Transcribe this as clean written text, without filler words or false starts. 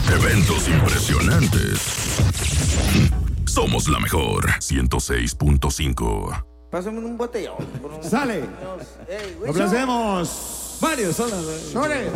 Eventos impresionantes. Somos la mejor. 106.5. Pásame un botellón. Sale. Hey, Lo hacemos. Varios son Sobre.